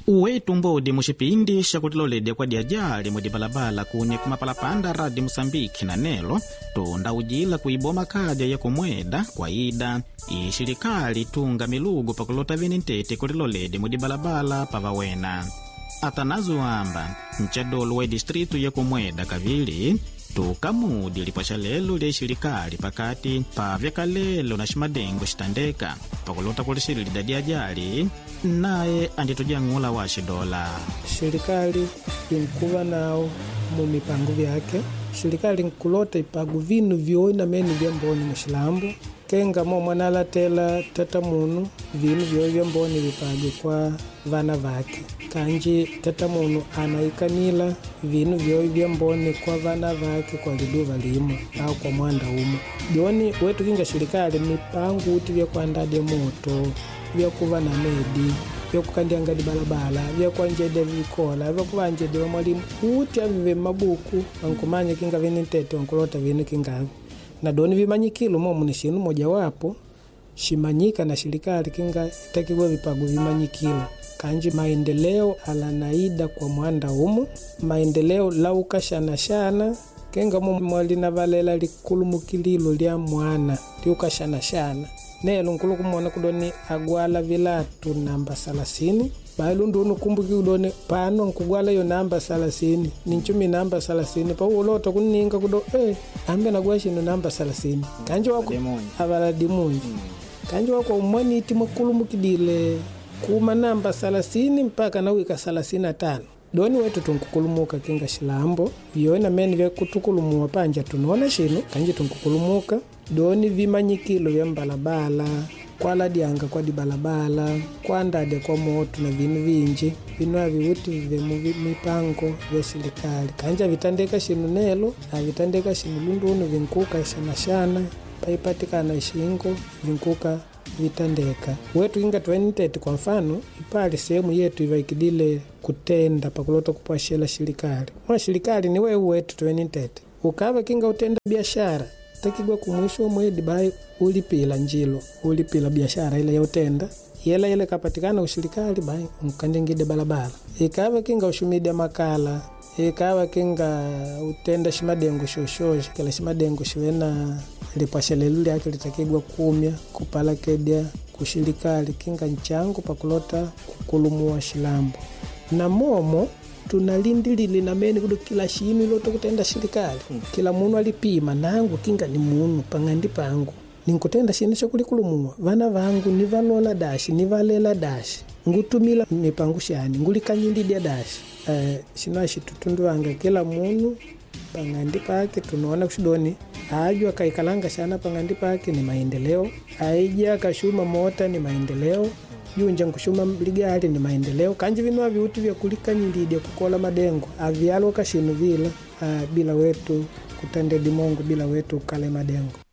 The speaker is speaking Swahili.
Uwetu mbodi mushipindi shakutilolede kwa diajali mwedi balabala kune kumapalapanda radi Musambiki na Nelo tunda ujila kuiboma kadia ya kumweda kwa ida ishirikali tunga milugu pakulota vini ntete kulilolede mwedi balabala pavawena. Atanazu amba mchadolo wa distritu ya kumweda kavili tukamudi lipasha lelo lya ishirikali pakati pa vyakalelo na shimadengo shitandeka pakulota kulishiri lidadi ajali naye anditujangula wa shidola. Shirikali inkuwa nao mu mipango vyake. Shirikali nkulota ipagu vinu vyoina meni vya mboni na shilambo kenga mo mwanala tela tata munu vinu vya mboni vipagi kwa vana vake kanji tata munu anaikanila vinu vya mboni kwa vana vake kwa liduva limo au kwa mwanda umo. Joni wetu kinga shirikali mipango uti vya kuandade moto vya kuva na medi vya kukandianga di balabala vya kuanjede vikola vya kuanjede wa mwalimu uti avive mabuku wankumanya kinga vini ntete wankulota vinu kingavi na doni vimanyikilo momu ni shinu moja wapo shimanyika na shirikali kinga itakiwa vipagu vimanyikilo kanji maendeleo alanaida kwa mwanda umu maendeleo lauka shana kenga mwali na valela likulumukililo lya mwana liuka shana nelo nkulu kumwana kudoni agwala vilatu namba 30 bailu ndunu kumbuki udone pano nkugwala yo namba 30 ninchumi namba 30 pa ulota kuninga kudo ambe nagwashi no namba 30 kanji wako avala dimunji kanji wako umwani iti makulumukidile kuma namba 30 mpaka na wika 35 doni wetu tunkukulumuka kinga shilambo yona meni vya kutukulumuwa panja tunaona shino kanji tunkukulumuka doni vimanyikilo vya mbalabala kwa ladianga kwa dibalabala kwa ndade kwa moto na vinu vinji vinu aviuti vive mipango vya shirikali kanja vitandeka shinu nelo na vitandeka shinu lundunu vinkuka shana paipatikana shingo vinkuka vitandeka wetu kinga 2030 kwa mfano ipali sehemu yetu ivaikidile kutenda pakulota kupashela shirikali mwa shirikali ni wewe wetu 2030 ukava kinga utenda biashara takigwa kumwisho mwedi bai ulipila njilo ulipila biashara ile ya utenda ile kapatikana ushirikali bai mkandingide balabala ikawa kinga ushumide makala ikawa kinga utenda shimadengo shoshoshi kila shimadengo shiwena lipasheleluli yake litakigwa kumya kupala kedia kushirikali kinga nchangu pakulota kukulumuwa shilambo na momo tunalindilili na meni kudu kila shinu iloto kutenda shirikali kila munu alipima nangu kinga ni munu pangandi pangu ninkutenda shinu shokulikulumuwa vana vangu nivalola dashi nivalela dashi ngutumila mipangu shani ngulikanyindidya dashi shinashi tutundu wanga kila munu pangandi pake tunaona kushidoni ajwa kaikalanga shana pangandi pake ni maendeleo aija kashuma mota ni maendeleo yunja nkushuma ligari ni maendeleo kanji vinua viuti vya kulikanyindidya kukola madengo avyalo kashinu vila bila wetu kutende dimongo bila wetu kale madengo